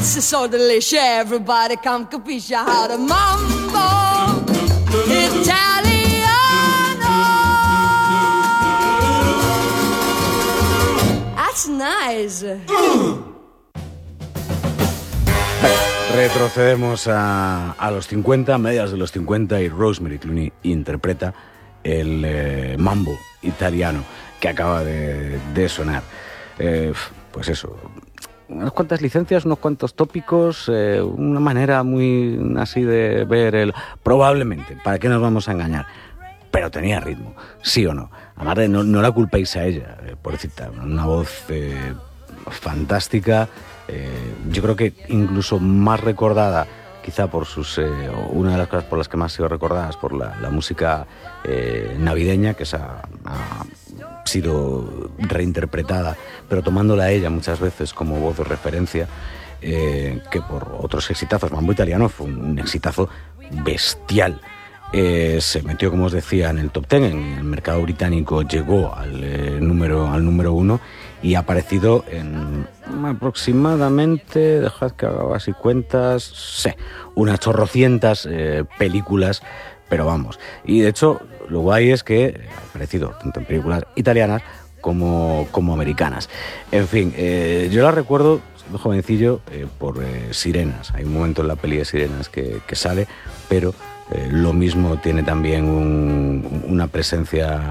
It's so delicious. Everybody come capisce how to mambo Italiano. That's nice. Retrocedemos a los 50, mediados de los 50, y Rosemary Clooney interpreta el mambo italiano que acaba de sonar. Pues eso, unas cuantas licencias, unos cuantos tópicos, una manera muy así de ver el... Probablemente, ¿para qué nos vamos a engañar? Pero tenía ritmo, ¿sí o no? Además, no la culpéis a ella, pobrecita, una voz fantástica, yo creo que incluso más recordada, quizá por sus... una de las cosas por las que más ha sido recordada es por la música navideña, que ha sido reinterpretada, pero tomándola a ella muchas veces como voz de referencia, que por otros exitazos. Mambo Italiano fue un exitazo bestial. Se metió, como os decía, en el top 10, en el mercado británico llegó al número 1 y ha aparecido en aproximadamente, dejad que haga así cuentas, unas chorrocientas películas, pero vamos. Y de hecho, lo guay es que ha aparecido tanto en películas italianas como americanas. En fin, yo la recuerdo, siendo jovencillo, por Sirenas. Hay un momento en la peli de Sirenas que sale, pero lo mismo tiene también una presencia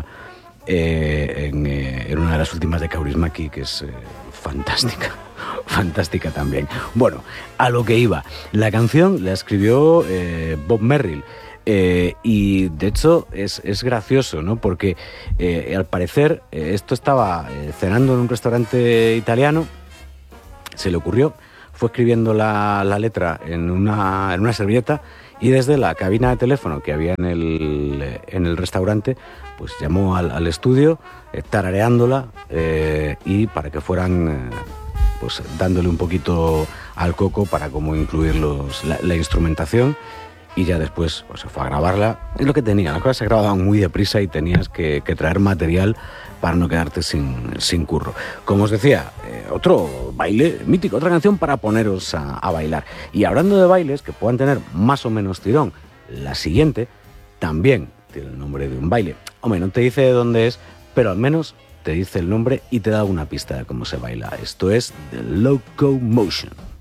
en una de las últimas de Kaurismäki, que es fantástica también. Bueno, a lo que iba. La canción la escribió Bob Merrill. Y de hecho es gracioso, ¿no? Porque al parecer esto estaba cenando en un restaurante italiano, se le ocurrió, fue escribiendo la letra en una servilleta, y desde la cabina de teléfono que había en el restaurante, pues llamó al estudio, tarareándola, y para que fueran pues dándole un poquito al coco para cómo incluir la instrumentación. Y ya después pues, se fue a grabarla. Es lo que tenía, las cosas se grababan muy deprisa y tenías que traer material para no quedarte sin curro. Como os decía, otro baile mítico, otra canción para poneros a bailar. Y hablando de bailes que puedan tener más o menos tirón, la siguiente también tiene el nombre de un baile. Hombre, no te dice de dónde es, pero al menos te dice el nombre y te da una pista de cómo se baila. Esto es The Locomotion.